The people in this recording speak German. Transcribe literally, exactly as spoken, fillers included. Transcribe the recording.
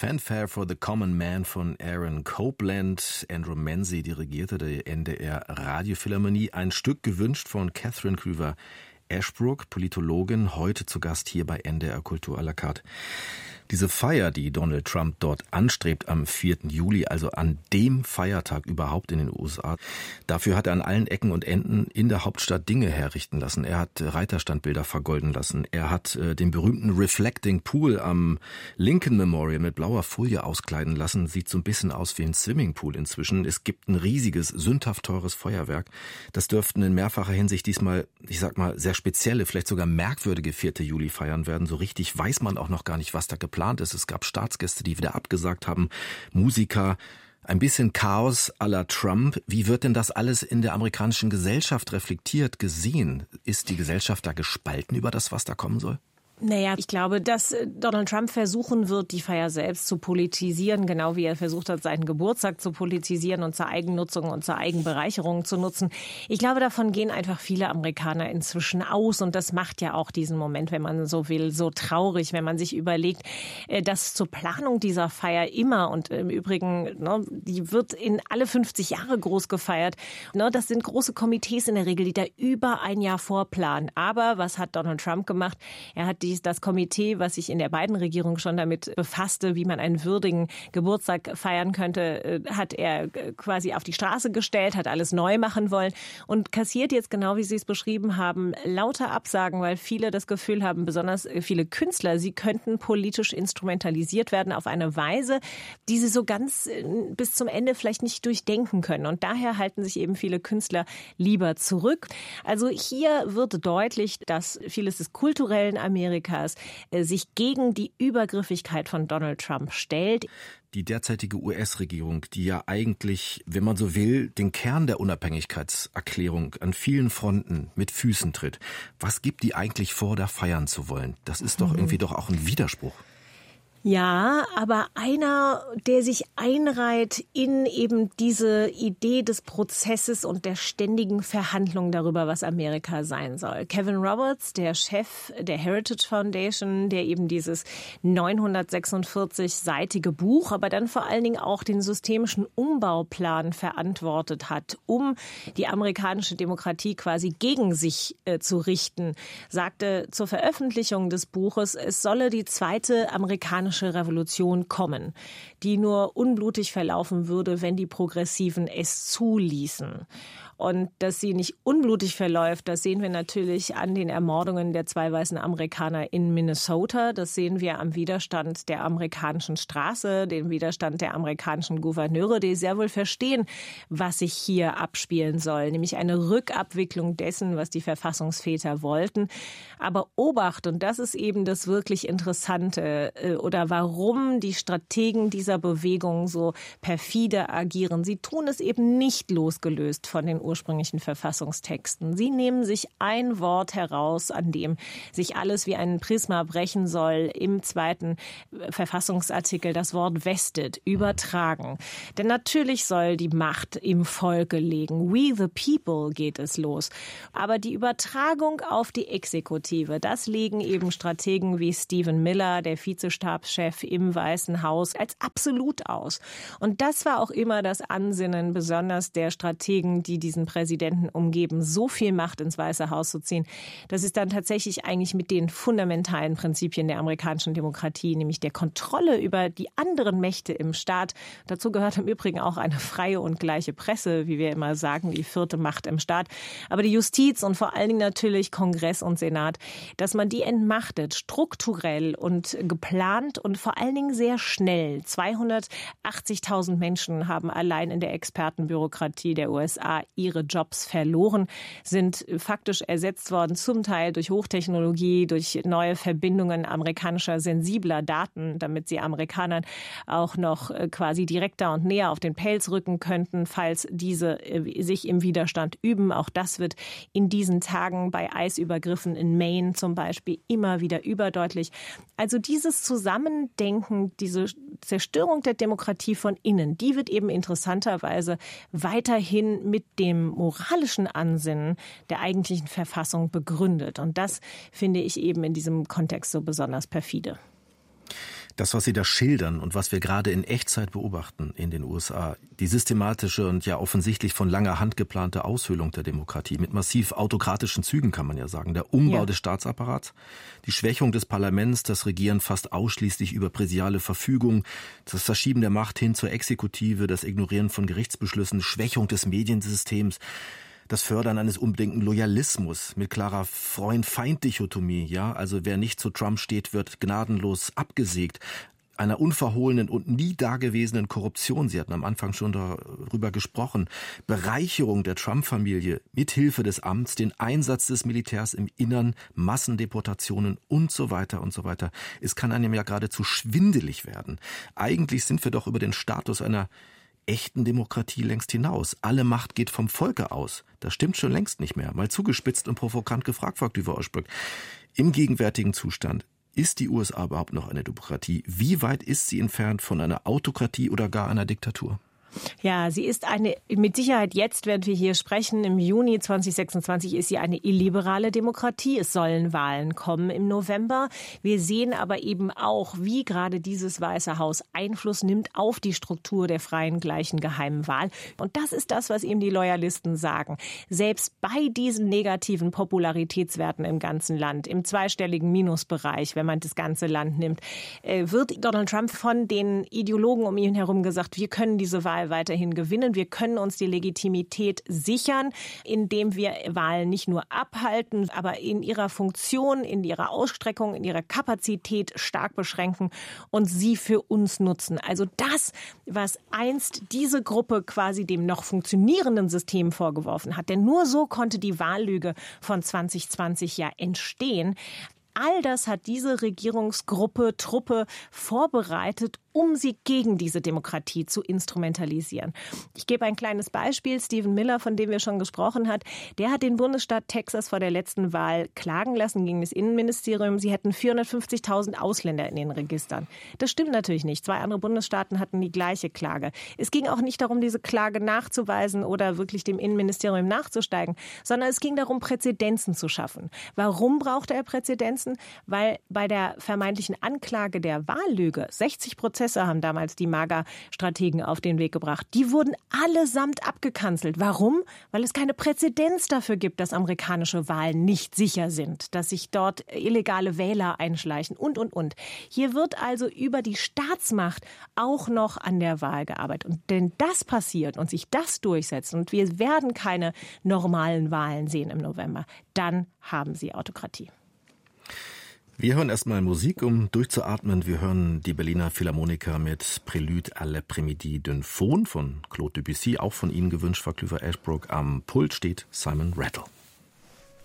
Fanfare for the Common Man von Aaron Copland. Andrew Manzi dirigierte die N D R Radiophilharmonie. Ein Stück gewünscht von Catherine Krüver Ashbrook, Politologin, heute zu Gast hier bei N D R Kultur à la carte. Diese Feier, die Donald Trump dort anstrebt am vierten Juli, also an dem Feiertag überhaupt in den U S A, dafür hat er an allen Ecken und Enden in der Hauptstadt Dinge herrichten lassen. Er hat Reiterstandbilder vergolden lassen. Er hat äh, den berühmten Reflecting Pool am Lincoln Memorial mit blauer Folie auskleiden lassen. Sieht so ein bisschen aus wie ein Swimmingpool inzwischen. Es gibt ein riesiges, sündhaft teures Feuerwerk. Das dürften in mehrfacher Hinsicht diesmal, ich sag mal, sehr spezielle, vielleicht sogar merkwürdige vierte Juli feiern werden. So richtig weiß man auch noch gar nicht, was da geplant ist. Es gab Staatsgäste, die wieder abgesagt haben, Musiker, ein bisschen Chaos à la Trump. Wie wird denn das alles in der amerikanischen Gesellschaft reflektiert, gesehen? Ist die Gesellschaft da gespalten über das, was da kommen soll? Naja, ich glaube, dass Donald Trump versuchen wird, die Feier selbst zu politisieren, genau wie er versucht hat, seinen Geburtstag zu politisieren und zur Eigennutzung und zur Eigenbereicherung zu nutzen. Ich glaube, davon gehen einfach viele Amerikaner inzwischen aus und das macht ja auch diesen Moment, wenn man so will, so traurig, wenn man sich überlegt, dass zur Planung dieser Feier immer und im Übrigen, ne, die wird in alle fünfzig Jahre groß gefeiert. Ne, das sind große Komitees in der Regel, die da über ein Jahr vorplanen. Aber was hat Donald Trump gemacht? Er hat die das Komitee, was sich in der Biden-Regierung schon damit befasste, wie man einen würdigen Geburtstag feiern könnte, hat er quasi auf die Straße gestellt, hat alles neu machen wollen und kassiert jetzt, genau wie Sie es beschrieben haben, lauter Absagen, weil viele das Gefühl haben, besonders viele Künstler, sie könnten politisch instrumentalisiert werden auf eine Weise, die sie so ganz bis zum Ende vielleicht nicht durchdenken können. Und daher halten sich eben viele Künstler lieber zurück. Also hier wird deutlich, dass vieles des kulturellen Amerikas sich gegen die Übergriffigkeit von Donald Trump stellt. Die derzeitige U S-Regierung, die ja eigentlich, wenn man so will, den Kern der Unabhängigkeitserklärung an vielen Fronten mit Füßen tritt. Was gibt die eigentlich vor, da feiern zu wollen? Das ist doch irgendwie doch auch ein Widerspruch. Ja, aber einer, der sich einreiht in eben diese Idee des Prozesses und der ständigen Verhandlung darüber, was Amerika sein soll. Kevin Roberts, der Chef der Heritage Foundation, der eben dieses neunhundertsechsundvierzig-seitige Buch, aber dann vor allen Dingen auch den systemischen Umbauplan verantwortet hat, um die amerikanische Demokratie quasi gegen sich äh, zu richten, sagte zur Veröffentlichung des Buches, es solle die zweite amerikanische Revolution kommen, die nur unblutig verlaufen würde, wenn die Progressiven es zuließen. Und dass sie nicht unblutig verläuft, das sehen wir natürlich an den Ermordungen der zwei weißen Amerikaner in Minnesota. Das sehen wir am Widerstand der amerikanischen Straße, dem Widerstand der amerikanischen Gouverneure, die sehr wohl verstehen, was sich hier abspielen soll, nämlich eine Rückabwicklung dessen, was die Verfassungsväter wollten. Aber Obacht, und das ist eben das wirklich Interessante, oder warum die Strategen dieser Bewegung so perfide agieren. Sie tun es eben nicht losgelöst von den ursprünglichen Verfassungstexten. Sie nehmen sich ein Wort heraus, an dem sich alles wie ein Prisma brechen soll, im zweiten Verfassungsartikel das Wort vested, übertragen. Denn natürlich soll die Macht im Volke liegen. We the people geht es los. Aber die Übertragung auf die Exekutive, das legen eben Strategen wie Stephen Miller, der Vizestabschef im Weißen Haus, als absolut aus. Und das war auch immer das Ansinnen, besonders der Strategen, die diesen Präsidenten umgeben, so viel Macht ins Weiße Haus zu ziehen. Das ist dann tatsächlich eigentlich mit den fundamentalen Prinzipien der amerikanischen Demokratie, nämlich der Kontrolle über die anderen Mächte im Staat. Dazu gehört im Übrigen auch eine freie und gleiche Presse, wie wir immer sagen, die vierte Macht im Staat. Aber die Justiz und vor allen Dingen natürlich Kongress und Senat, dass man die entmachtet, strukturell und geplant und vor allen Dingen sehr schnell. zweihundertachtzigtausend Menschen haben allein in der Expertenbürokratie der U S A ihre Jobs verloren, sind faktisch ersetzt worden, zum Teil durch Hochtechnologie, durch neue Verbindungen amerikanischer sensibler Daten, damit sie Amerikanern auch noch quasi direkter und näher auf den Pelz rücken könnten, falls diese sich im Widerstand üben. Auch das wird in diesen Tagen bei Eisübergriffen in Maine zum Beispiel immer wieder überdeutlich. Also dieses Zusammendenken, diese Zerstörung der Demokratie von innen, die wird eben interessanterweise weiterhin mit dem moralischen Ansinnen der eigentlichen Verfassung begründet. Und das finde ich eben in diesem Kontext so besonders perfide. Das, was Sie da schildern und was wir gerade in Echtzeit beobachten in den U S A, die systematische und ja offensichtlich von langer Hand geplante Aushöhlung der Demokratie mit massiv autokratischen Zügen, kann man ja sagen, der Umbau ja. des Staatsapparats, die Schwächung des Parlaments, das Regieren fast ausschließlich über präsidiale Verfügung, das Verschieben der Macht hin zur Exekutive, das Ignorieren von Gerichtsbeschlüssen, Schwächung des Mediensystems, das Fördern eines unbedingten Loyalismus mit klarer Freund-Feind-Dichotomie, ja, also wer nicht zu Trump steht, wird gnadenlos abgesägt, einer unverhohlenen und nie dagewesenen Korruption, Sie hatten am Anfang schon darüber gesprochen, Bereicherung der Trump-Familie mithilfe des Amts, den Einsatz des Militärs im Innern, Massendeportationen und so weiter und so weiter. Es kann einem ja geradezu schwindelig werden. Eigentlich sind wir doch über den Status einer echten Demokratie längst hinaus. Alle Macht geht vom Volke aus. Das stimmt schon längst nicht mehr. Mal zugespitzt und provokant gefragt, Frau Klüver-Oschbrück. Im gegenwärtigen Zustand, ist die U S A überhaupt noch eine Demokratie? Wie weit ist sie entfernt von einer Autokratie oder gar einer Diktatur? Ja, sie ist eine, mit Sicherheit jetzt, während wir hier sprechen, im Juni zweitausendsechsundzwanzig ist sie eine illiberale Demokratie. Es sollen Wahlen kommen im November. Wir sehen aber eben auch, wie gerade dieses Weiße Haus Einfluss nimmt auf die Struktur der freien, gleichen, geheimen Wahl. Und das ist das, was ihm die Loyalisten sagen. Selbst bei diesen negativen Popularitätswerten im ganzen Land, im zweistelligen Minusbereich, wenn man das ganze Land nimmt, wird Donald Trump von den Ideologen um ihn herum gesagt, wir können diese Wahl weiterhin gewinnen. Wir können uns die Legitimität sichern, indem wir Wahlen nicht nur abhalten, aber in ihrer Funktion, in ihrer Ausstreckung, in ihrer Kapazität stark beschränken und sie für uns nutzen. Also das, was einst diese Gruppe quasi dem noch funktionierenden System vorgeworfen hat. Denn nur so konnte die Wahllüge von zwanzig zwanzig ja entstehen. All das hat diese Regierungsgruppe, Truppe vorbereitet, um sie gegen diese Demokratie zu instrumentalisieren. Ich gebe ein kleines Beispiel. Stephen Miller, von dem wir schon gesprochen haben, der hat den Bundesstaat Texas vor der letzten Wahl klagen lassen gegen das Innenministerium. Sie hätten vierhundertfünfzigtausend Ausländer in den Registern. Das stimmt natürlich nicht. Zwei andere Bundesstaaten hatten die gleiche Klage. Es ging auch nicht darum, diese Klage nachzuweisen oder wirklich dem Innenministerium nachzusteigen, sondern es ging darum, Präzedenzen zu schaffen. Warum brauchte er Präzedenzen? Weil bei der vermeintlichen Anklage der Wahllüge sechzig Prozent haben damals die MAGA-Strategen auf den Weg gebracht. Die wurden allesamt abgekanzelt. Warum? Weil es keine Präzedenz dafür gibt, dass amerikanische Wahlen nicht sicher sind, dass sich dort illegale Wähler einschleichen und, und, und. Hier wird also über die Staatsmacht auch noch an der Wahl gearbeitet. Und wenn das passiert und sich das durchsetzt und wir werden keine normalen Wahlen sehen im November, dann haben sie Autokratie. Wir hören erstmal Musik, um durchzuatmen. Wir hören die Berliner Philharmoniker mit Prélude à l'après-midi d'un Faune von Claude Debussy, auch von Ihnen gewünscht, Frau Klüver-Oschbrück. Am Pult steht Simon Rattle.